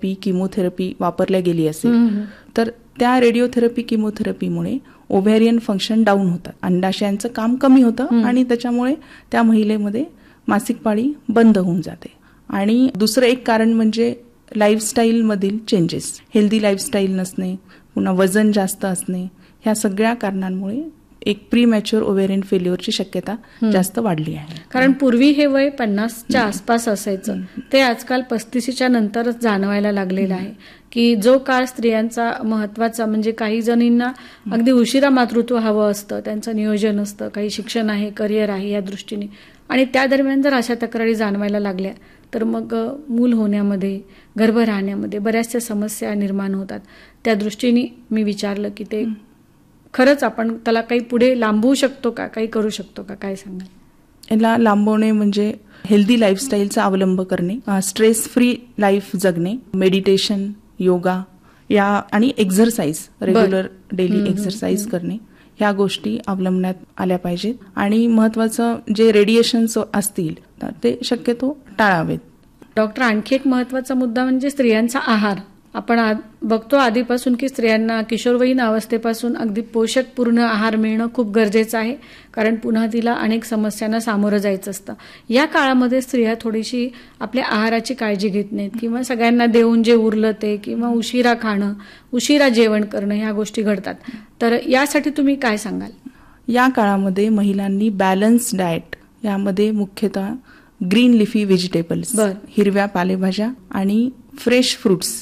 Radiotherapy, chemotherapy वापरल्या गेली असेल तर त्या रेडिओथेरपी, किमोथेरपीमुळे ओव्हेरियन फंक्शन डाऊन होतात, अंडाशयांचं काम कमी होतं आणि त्याच्यामुळे त्या महिलेमध्ये मासिक पाळी बंद होऊन जाते. आणि दुसरं एक कारण म्हणजे लाईफस्टाईलमधील चेंजेस, हेल्दी लाईफस्टाईल नसणे, पुन्हा वजन जास्त असणे, ह्या सगळ्या कारणांमुळे एक प्रीमॅच्युअर ओव्हेरियन फेल्युअरची शक्यता जास्त वाढली आहे. कारण पूर्वी हे वय 50च्या आसपास असायचं, ते आजकाल 35च्या नंतरच जाणवायला लागलेलं आहे की जो काळ स्त्रियांचा महत्वाचा, म्हणजे काही जणींना अगदी उशिरा मातृत्व हवं असतं, त्यांचं नियोजन असतं, काही शिक्षण आहे, करिअर आहे या दृष्टीने, आणि त्या दरम्यान जर अशा तक्रारी जाणवायला लागल्या तर मग मूल होण्यामध्ये, गर्भ राहण्यामध्ये बऱ्याचशा समस्या निर्माण होतात. त्या दृष्टीने मी विचारलं की ते खरंच आपण त्याला काही पुढे लांबवू शकतो का, काही करू शकतो का, काय सांगाल? याला लांबवणे म्हणजे हेल्दी लाईफस्टाईलचा अवलंब करणे, स्ट्रेस फ्री लाईफ जगणे, मेडिटेशन, योगा या आणि एक्झरसाइज, रेग्युलर डेली एक्झरसाइज करणे, ह्या गोष्टी अवलंबण्यात आल्या पाहिजेत. आणि महत्वाचं जे रेडिएशन्स असतील तर ते शक्यतो टाळावेत. डॉक्टर, आणखी एक महत्वाचा मुद्दा म्हणजे स्त्रियांचा आहार. आपण बघतो आधीपासून की स्त्रियांना किशोरवयीन अवस्थेपासून अगदी पोषकपूर्ण आहार मिळणं खूप गरजेचं आहे, कारण पुन्हा तिला अनेक समस्यांना सामोरं जायचं असतं. या काळामध्ये स्त्रिया थोडीशी आपल्या आहाराची काळजी घेत नाहीत किंवा सगळ्यांना देऊन जे उरलं ते, किंवा उशिरा खाणं, उशिरा जेवण करणं, ह्या गोष्टी घडतात. तर यासाठी तुम्ही काय सांगाल? या काळामध्ये महिलांनी बॅलन्स डाएट, यामध्ये मुख्यतः ग्रीन लिफी व्हेजिटेबल्स, हिरव्या पालेभाज्या आणि फ्रेश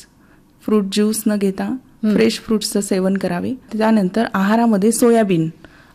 फ्रूट ज्यूस न घेता फ्रेश फ्रूट्सचं सेवन करावे. त्यानंतर आहारामध्ये सोयाबीन,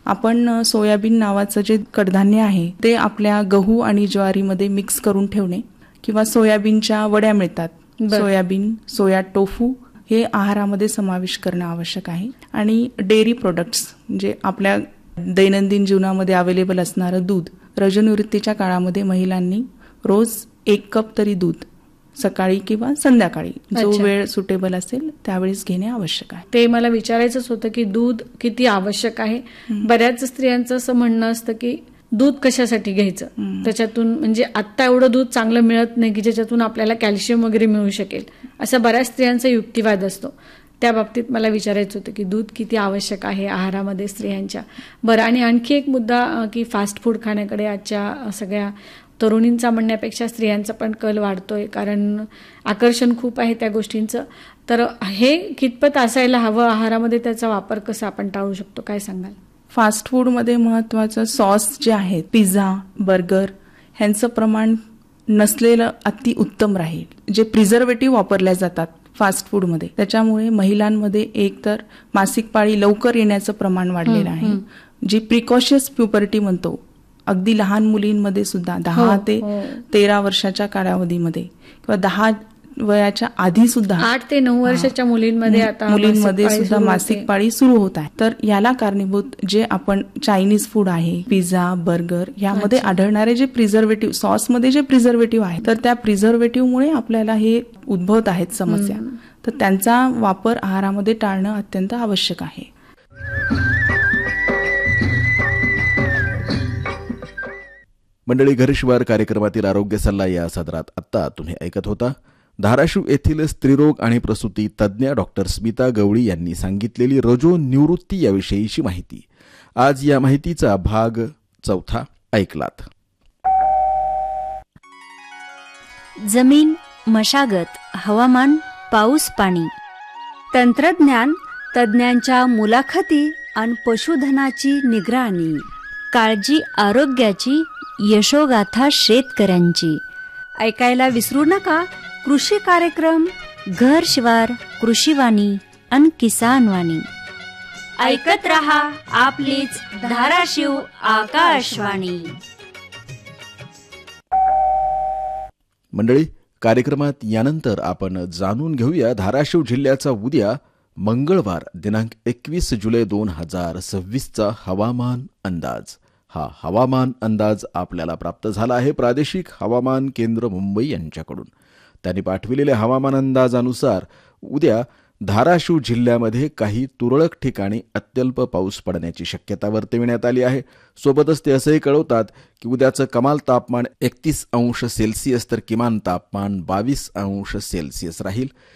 आपण सोयाबीन नावाचं जे कडधान्य आहे ते आपल्या गहू आणि ज्वारीमध्ये मिक्स करून ठेवणे, किंवा सोयाबीनच्या वड्या मिळतात, सोयाबीन, सोया टोफू, हे आहारामध्ये समावेश करणं आवश्यक आहे. आणि डेअरी प्रोडक्ट्स, म्हणजे आपल्या दैनंदिन जीवनामध्ये अवेलेबल असणारं दूध, रजोनिवृत्तीच्या काळामध्ये महिलांनी रोज 1 कप तरी दूध सकाळी किंवा संध्याकाळी जो वेळ सुटेबल असेल त्यावेळेस घेणे आवश्यक आहे. ते मला विचारायचंच होतं की दूध किती आवश्यक आहे. बऱ्याच स्त्रियांचं असं म्हणणं असतं की दूध कशासाठी घ्यायचं, त्याच्यातून म्हणजे आत्ता एवढं दूध चांगलं मिळत नाही की ज्याच्यातून आपल्याला कॅल्शियम वगैरे मिळू शकेल, असा बऱ्याच स्त्रियांचा युक्तिवाद असतो. त्या बाबतीत मला विचारायचं होतं की दूध किती आवश्यक आहे आहारामध्ये स्त्रियांच्या. बरं, आणि आणखी एक मुद्दा की फास्ट फूड खाण्याकडे आजच्या सगळ्या तरुणींचा म्हणण्यापेक्षा स्त्रियांचा पण कल वाढतोय, कारण आकर्षण खूप आहे त्या गोष्टींचं. तर हे कितपत असायला हवं आहारामध्ये, त्याचा वापर कसा आपण टाळू शकतो, काय सांगाल? फास्ट फूडमध्ये महत्वाचं सॉस जे आहेत, पिझ्झा, बर्गर, ह्यांचं प्रमाण नसलेलं अति उत्तम राहील. जे प्रिझर्वेटिव्ह वापरल्या जातात फास्ट फूडमध्ये, त्याच्यामुळे महिलांमध्ये एकतर मासिक पाळी लवकर येण्याचं प्रमाण वाढलेलं आहे. जी प्रिकॉशियस प्युबर्टी म्हणतो, अगदी लहान मुलींमध्ये सुद्धा 10 ते 13 वर्षाच्या कालावधीमध्ये किंवा 10 वयाच्या आधी सुद्धा 8 ते 9 वर्षाच्या मुलींमध्ये सुद्धा मासिक पाळी सुरू होत आहे. तर याला कारणीभूत जे आपण चायनीज फूड आहे, पिझ्झा, बर्गर, यामध्ये आढळणारे जे प्रिझर्वेटिव्ह, सॉसमध्ये जे प्रिझर्वेटिव्ह आहे, तर त्या प्रिझर्वेटिव्हमुळे आपल्याला हे उद्भवत आहेत समस्या. तर त्यांचा वापर आहारामध्ये टाळणं अत्यंत आवश्यक आहे. मंडळी, घरशिवार कार्यक्रमातील आरोग्य सल्ला या सदरात आत्ता तुम्ही ऐकत होता. धाराशिव येथील स्त्रीरोग आणि प्रसूती तज्ज्ञ डॉक्टर स्मिता गवळी यांनी सांगितलेली रजो निवृत्ती याविषयीची माहिती. आज या माहितीचा भाग 4 ऐकलात. जमीन, मशागत, हवामान, पाऊस पाणी, तंत्रज्ञान, तज्ज्ञांच्या मुलाखती आणि पशुधनाची निगराणी, काळजी आरोग्याची, यशोगाथा शेतकऱ्यांची. ऐकायला विसरू नका कृषी कार्यक्रम घर शिवार, कृषीवाणी आणि किसानवाणी. ऐकत रहा आपलीच धाराशिव आकाशवाणी. मंडळी, कार्यक्रमात यानंतर आपण जाणून घेऊया धाराशिव जिल्ह्याचा उद्या मंगळवार दिनांक 21 जुलै 2026चा हवामान अंदाज. हा हवामान अंदाज आपल्याला प्राप्त झाला आहे प्रादेशिक हवामान केंद्र मुंबई यांच्याकडून. त्यांनी पाठविलेल्या हवामान अंदाजानुसार उद्या धाराशिव जिल्ह्यामध्ये काही तुरळक ठिकाणी अत्यल्प पाऊस पडण्याची शक्यता वर्तविण्यात आली आहे. सोबतच ते असंही कळवतात की उद्याचं कमाल तापमान 31 अंश सेल्सिअस तर किमान तापमान 22 अंश सेल्सिअस राहील.